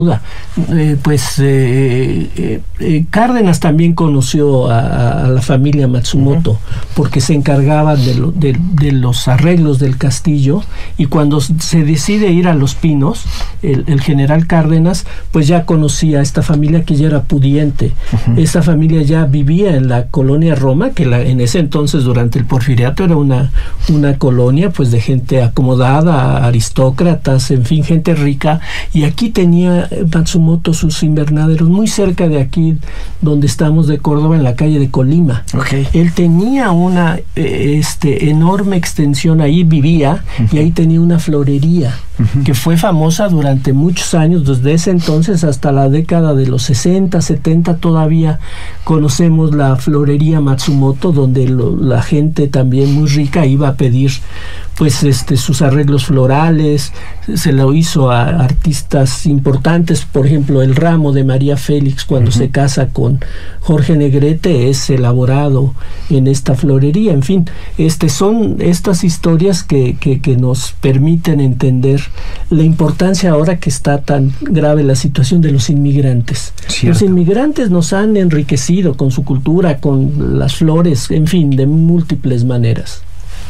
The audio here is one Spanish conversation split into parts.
Cárdenas también conoció a la familia Matsumoto, porque se encargaba de los arreglos del castillo, y cuando se decide ir a Los Pinos, el general Cárdenas pues ya conocía a esta familia, que ya era pudiente. Esta familia ya vivía en la colonia Roma, que en ese entonces, durante el Porfiriato, era una colonia pues de gente acomodada, aristócratas, en fin, gente rica, y aquí tenía Matsumoto sus invernaderos muy cerca de aquí donde estamos, de Córdoba, en la calle de Colima. Él tenía una enorme extensión, ahí vivía, y ahí tenía una florería que fue famosa durante muchos años. Desde ese entonces hasta la década de los 60, 70 todavía conocemos la florería Matsumoto, donde la gente también muy rica iba a pedir pues sus arreglos florales. Se lo hizo a artistas importantes, por ejemplo el ramo de María Félix cuando se casa con Jorge Negrete es elaborado en esta florería. En fin, son estas historias que nos permiten entender la importancia ahora que está tan grave la situación de los inmigrantes. Los inmigrantes nos han enriquecido con su cultura, con las flores, en fin, de múltiples maneras.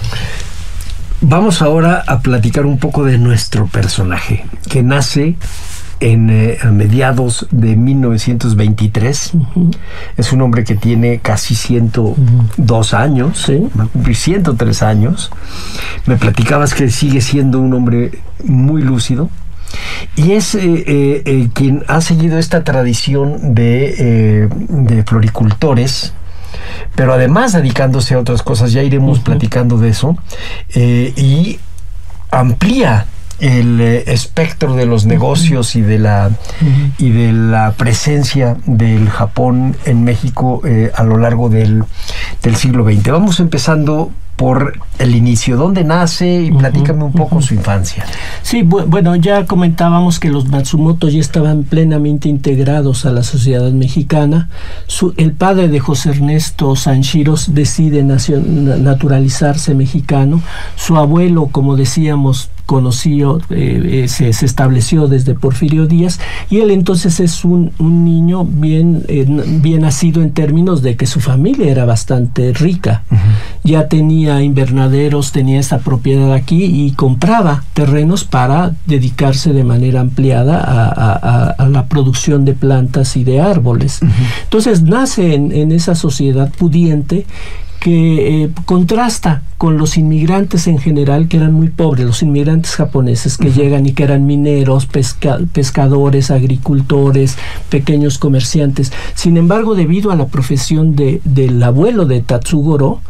Vamos ahora a platicar un poco de nuestro personaje, que nace a mediados de 1923. Es un hombre que tiene casi 102 años, va a cumplir 103 años. Me platicabas que sigue siendo un hombre muy lúcido, y es quien ha seguido esta tradición de floricultores, pero además dedicándose a otras cosas. Ya iremos platicando de eso, y amplía el espectro de los negocios y de la presencia del Japón en México a lo largo del siglo XX. Vamos empezando por el inicio. ¿Dónde nace? Y platícame un poco su infancia. Sí, bueno, ya comentábamos que los Matsumoto ya estaban plenamente integrados a la sociedad mexicana. El padre de José Ernesto Sanshiro decide naturalizarse mexicano. Su abuelo, como decíamos, se estableció desde Porfirio Díaz, y él entonces es un niño bien nacido en términos de que su familia era bastante rica. Ya tenía invernaderos, tenía esta propiedad aquí, y compraba terrenos para dedicarse de manera ampliada a la producción de plantas y de árboles. Entonces nace en esa sociedad pudiente que contrasta con los inmigrantes en general, que eran muy pobres, los inmigrantes japoneses que llegan y que eran mineros, pescadores, agricultores, pequeños comerciantes. Sin embargo, debido a la profesión del abuelo de Tatsugoro,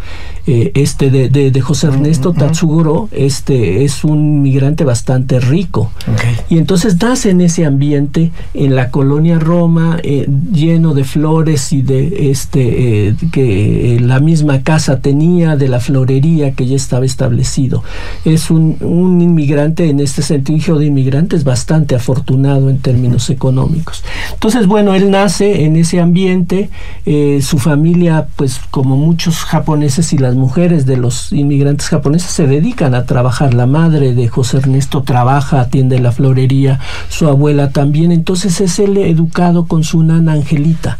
de José Ernesto Tatsugoro, es un inmigrante bastante rico. Y entonces nace en ese ambiente, en la colonia Roma, lleno de flores y de que la misma casa tenía, de la florería que ya estaba establecido. Es un inmigrante, en este sentido, hijo de inmigrantes, bastante afortunado en términos económicos. Entonces, bueno, él nace en ese ambiente. Su familia, pues como muchos japoneses, y las mujeres de los inmigrantes japoneses se dedican a trabajar. La madre de José Ernesto trabaja, atiende la florería, su abuela también. Entonces es él educado con su nana Angelita.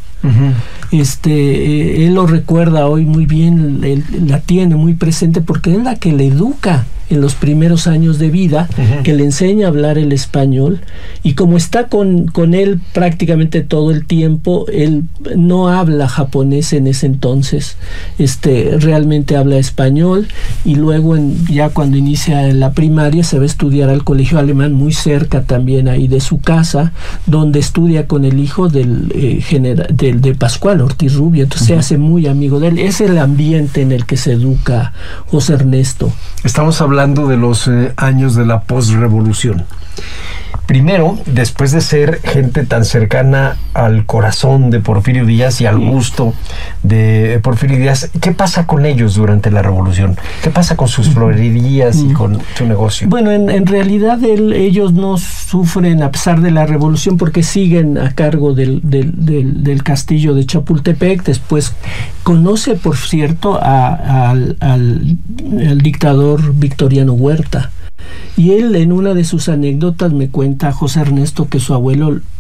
Él lo recuerda hoy muy bien, él la tiene muy presente, porque es la que le educa en los primeros años de vida, que le enseña a hablar el español, y como está con él prácticamente todo el tiempo, él no habla japonés en ese entonces, realmente habla español, y luego ya cuando inicia en la primaria se va a estudiar al colegio alemán muy cerca también ahí de su casa, donde estudia con el hijo de Pascual Ortiz Rubio. Entonces se hace muy amigo de él. Es el ambiente en el que se educa José Ernesto. Estamos hablando de los años de la posrevolución. Primero, después de ser gente tan cercana al corazón de Porfirio Díaz y al gusto de Porfirio Díaz, ¿qué pasa con ellos durante la revolución? ¿Qué pasa con sus florerías y con su negocio? Bueno, en realidad ellos no sufren a pesar de la revolución, porque siguen a cargo del castillo de Chapultepec. Después conoce, por cierto, al dictador Victoriano Huerta. Y él, en una de sus anécdotas, me cuenta José Ernesto que su abuelo